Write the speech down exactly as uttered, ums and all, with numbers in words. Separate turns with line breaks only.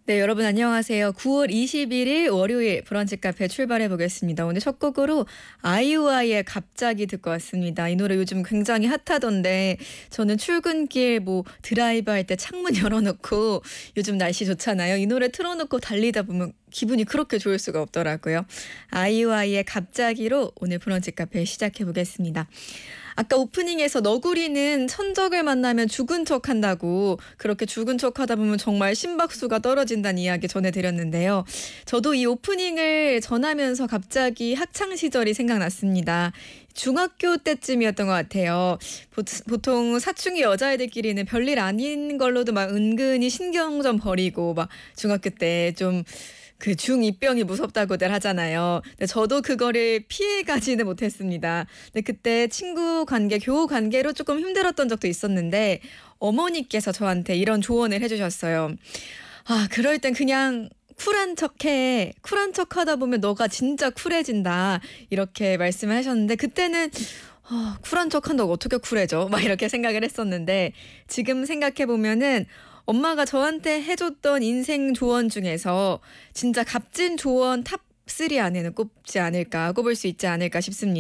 네, 여러분 안녕하세요. 구월 이십일일 월요일 브런치 카페 출발해 보겠습니다. 오늘 첫 곡으로 아이유아이의 갑자기 듣고 왔습니다. 이 노래 요즘 굉장히 핫하던데 저는 출근길 뭐 드라이브 할 때 창문 열어놓고 요즘 날씨 좋잖아요. 이 노래 틀어놓고 달리다 보면 기분이 그렇게 좋을 수가 없더라고요. 아이유아이의 갑자기로 오늘 브런치 카페 시작해 보겠습니다. 아까 오프닝에서 너구리는 천적을 만나면 죽은 척 한다고, 그렇게 죽은 척 하다 보면 정말 심박수가 떨어진다는 이야기 전해드렸는데요. 저도 이 오프닝을 전하면서 갑자기 학창 시절이 생각났습니다. 중학교 때쯤이었던 것 같아요. 보통 사춘기 여자애들끼리는 별일 아닌 걸로도 막 은근히 신경 좀 버리고 막 중학교 때좀 그 중이병이 무섭다고들 하잖아요. 근데 저도 그거를 피해가지는 못했습니다. 근데 그때 친구 관계, 교우 관계로 조금 힘들었던 적도 있었는데 어머니께서 저한테 이런 조언을 해주셨어요. 아, 그럴 땐 그냥 쿨한 척해. 쿨한 척하다 보면 너가 진짜 쿨해진다. 이렇게 말씀을 하셨는데 그때는 어, 쿨한 척한다고 어떻게 쿨해져? 막 이렇게 생각을 했었는데 지금 생각해 보면은 엄마가 저한테 해줬던 인생 조언 중에서 진짜 값진 조언 탑 쓰리 안에는 꼽지 않을까, 꼽을 수 있지 않을까 싶습니다.